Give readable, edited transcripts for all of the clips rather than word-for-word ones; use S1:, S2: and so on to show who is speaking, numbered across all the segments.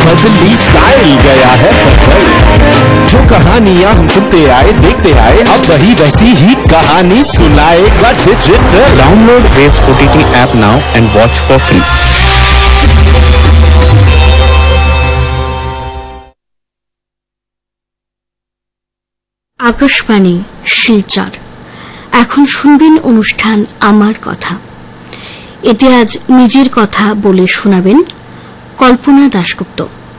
S1: बदली स्टाइल गया है बदल। जो कहानियां हम सुनते आए देखते आए, अब वही वैसी ही कहानी सुनाएगा digital.
S2: Download Waves OTT app now and watch for free.
S3: Akashvani Silchar. এখন শুনবেন অনুষ্ঠান আমার কথা। এতে আজ নিজের কথা বলে শোনাবেন কল্পনা দাশগুপ্ত।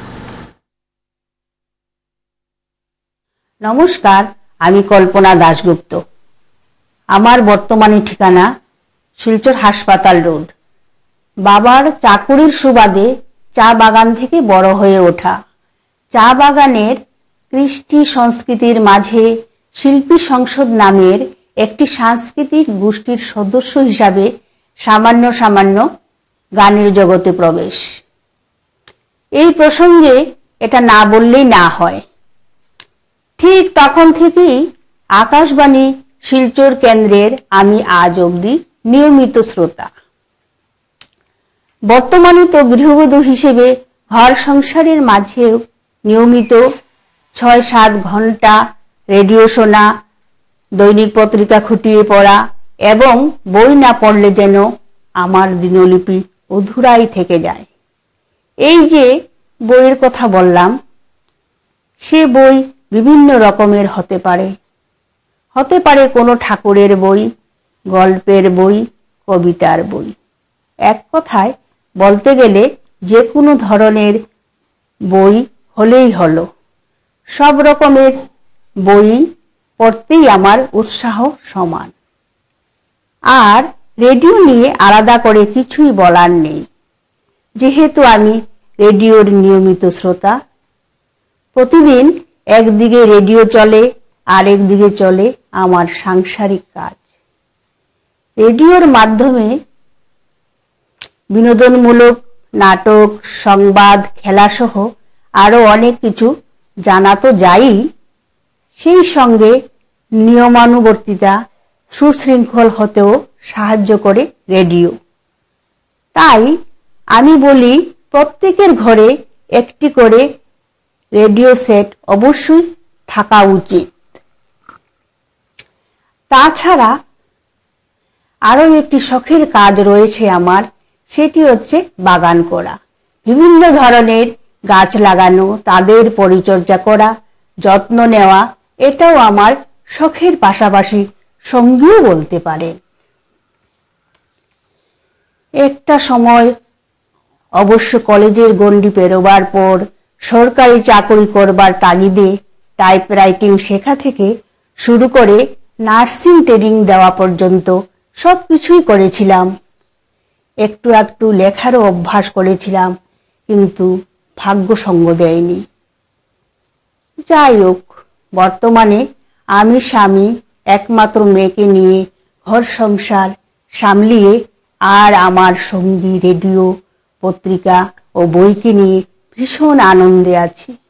S4: নমস্কার, আমি কল্পনা দাশগুপ্ত। আমার বর্তমানে ঠিকানা শিলচর হাসপাতাল রোড। বাবার চাকুরির সুবাদে চা বাগান থেকে বড় হয়ে ওঠা। চা বাগানের কৃষ্টি সংস্কৃতির মাঝে শিল্পী সংসদ নামের একটি সাংস্কৃতিক গোষ্ঠীর সদস্য হিসাবে সামান্য গানের জগতে প্রবেশ। এই প্রসঙ্গে এটা না বললেই না হয়। ঠিক তখন থেকেই আকাশবাণী শিলচর কেন্দ্রের আমি আজ অবধি নিয়মিত শ্রোতা। বর্তমানে তো গৃহবধূ হিসেবে ঘর সংসারের মাঝেও নিয়মিত ৬-৭ ঘন্টা রেডিও শোনা, দৈনিক পত্রিকা খুঁটিয়ে পড়া এবং বই না পড়লে যেন আমার দিনলিপি অধুরাই থেকে যায়। এই যে বইয়ের কথা বললাম, সে বই বিভিন্ন রকমের হতে পারে কোনো ঠাকুরের বই, গল্পের বই, কবিতার বই। এক কথায় বলতে গেলে যে কোনো ধরনের বই হলেই হলো। সব রকমের বই পড়তেই আমার উৎসাহ সমান। আর রেডিও নিয়ে আলাদা করে কিছুই বলার নেই, যেহেতু আমি রেডিওর নিয়মিত শ্রোতা। প্রতিদিন একদিকে রেডিও চলে, আরেক দিকে চলে আমার সাংসারিক কাজ। রেডিওর মাধ্যমে বিনোদনমূলক নাটক, সংবাদ, খেলাসহ আরো অনেক কিছু জানা তো যায়ই, সেই সঙ্গে নিয়মানুবর্তিতা, সুশৃঙ্খল হতেও সাহায্য করে রেডিও। তাই আমি বলি, প্রত্যেকের ঘরে একটি করে রেডিও সেট অবশ্যই থাকা উচিত। তাছাড়া আরো একটি শখের কাজ রয়েছে আমার, সেটি হচ্ছে বাগান করা। বিভিন্ন ধরনের গাছ লাগানো, তাদের পরিচর্যা করা, যত্ন নেওয়া, এটাও আমার শখের পাশাপাশি সঙ্গীও বলতে পারেন। একটা সময় অবশ্য কলেজের গণ্ডি পেরোবার পর সরকারি চাকরি করবার তাগিদে টাইপরাইটিং শেখা থেকে শুরু করে নার্সিং ট্রেনিং দেওয়া পর্যন্ত সবকিছুই করেছিলাম। একটু লেখারও অভ্যাস করেছিলাম, কিন্তু ভাগ্য সঙ্গ দেয়নি। যাই হোক, বর্তমানে আমি স্বামী, একমাত্র মেয়েকে নিয়ে ঘর সংসার সামলিয়ে আর আমার সঙ্গী রেডিও, পত্রিকা ও বইকে নিয়ে ভীষণ আনন্দে আছি।